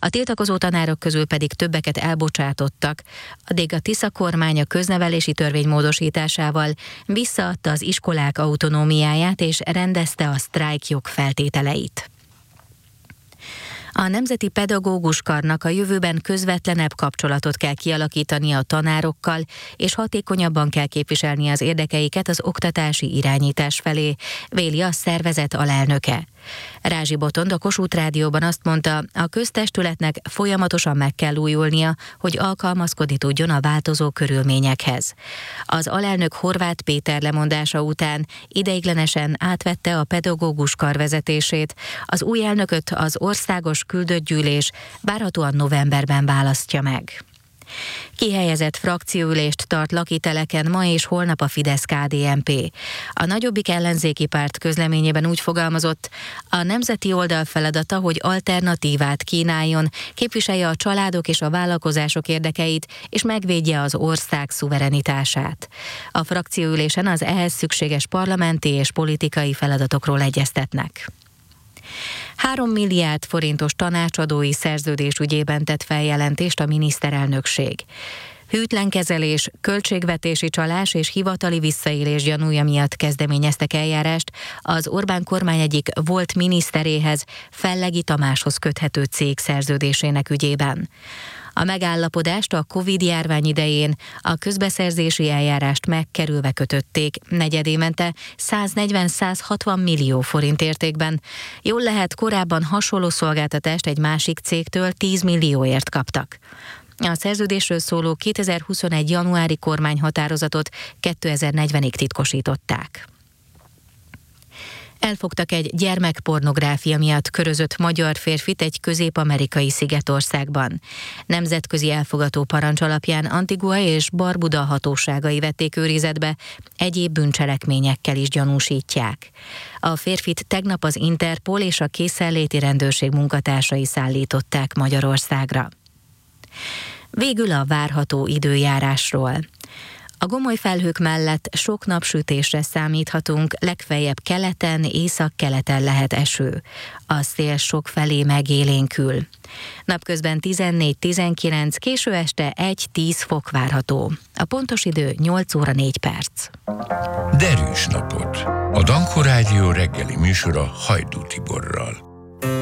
A tiltakozó tanárok közül pedig többeket elbocsátottak, addig a Tisza kormány a köznevelési törvény módosításával visszaadta az iskolák autonómiáját és rendezte a sztrájkjog feltételeit. A Nemzeti Pedagógus Karnak a jövőben közvetlenebb kapcsolatot kell kialakítani a tanárokkal, és hatékonyabban kell képviselni az érdekeiket az oktatási irányítás felé, véli a szervezet alelnöke. Rázsi Botond a Kossuth Rádióban azt mondta, a köztestületnek folyamatosan meg kell újulnia, hogy alkalmazkodni tudjon a változó körülményekhez. Az alelnök Horváth Péter lemondása után ideiglenesen átvette a pedagógus kar vezetését, az új elnököt az országos küldött gyűlés várhatóan novemberben választja meg. Kihelyezett frakcióülést tart lakiteleken ma és holnap a Fidesz-KDNP. A Nagyobbik ellenzéki párt közleményében úgy fogalmazott, a nemzeti oldal feladata, hogy alternatívát kínáljon, képviselje a családok és a vállalkozások érdekeit, és megvédje az ország szuverenitását. A frakcióülésen az ehhez szükséges parlamenti és politikai feladatokról egyeztetnek. 3 milliárd forintos tanácsadói szerződés ügyében tett feljelentést a miniszterelnökség. Hűtlen kezelés, költségvetési csalás és hivatali visszaélés gyanúja miatt kezdeményeztek eljárást az Orbán kormány egyik volt miniszteréhez, Fellegi Tamáshoz köthető cég szerződésének ügyében. A megállapodást a Covid-járvány idején a közbeszerzési eljárást megkerülve kötötték, negyedévente 140-160 millió forint értékben. Jól lehet, korábban hasonló szolgáltatást egy másik cégtől 10 millióért kaptak. A szerződésről szóló 2021. januári kormányhatározatot 2040-ig titkosították. Elfogtak egy gyermekpornográfia miatt körözött magyar férfit egy közép-amerikai szigetországban. Nemzetközi elfogató parancs alapján Antigua és Barbuda hatóságai vették őrizetbe, egyéb bűncselekményekkel is gyanúsítják. A férfit tegnap az Interpol és a készenléti rendőrség munkatársai szállították Magyarországra. Végül a várható időjárásról. A gomoly felhők mellett sok napsütésre számíthatunk, legfeljebb keleten, északkeleten lehet eső. A szél sokfelé megélénkül. Napközben 14-19, késő este 1-10 fok várható. A pontos idő 8 óra 4 perc. Derűs napot! A Danko Rádió reggeli műsora Hajdú Tiborral.